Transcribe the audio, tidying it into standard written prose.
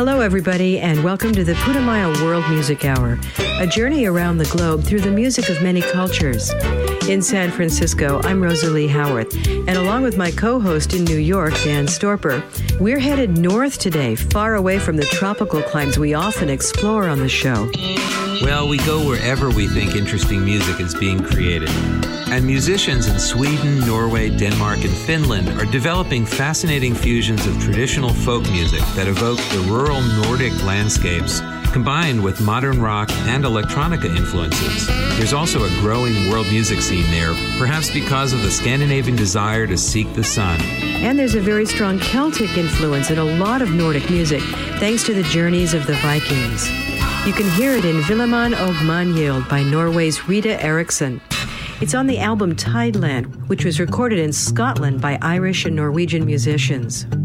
Hello, everybody, and welcome to the Putumayo World Music Hour, a journey around the globe through the music of many cultures. In San Francisco, I'm Rosalie Howarth, and along with my co-host in New York, Dan Storper, we're headed north today, far away from the tropical climes we often explore on the show. Well, we go wherever we think interesting music is being created. And musicians in Sweden, Norway, Denmark, and Finland are developing fascinating fusions of traditional folk music that evoke the rural Nordic landscapes, combined with modern rock and electronica influences. There's also a growing world music scene there, perhaps because of the Scandinavian desire to seek the sun. And there's a very strong Celtic influence in a lot of Nordic music, thanks to the journeys of the Vikings. You can hear it in Villemann og Magnhild by Norway's Rita Eriksson. It's on the album Tideland, which was recorded in Scotland by Irish and Norwegian musicians.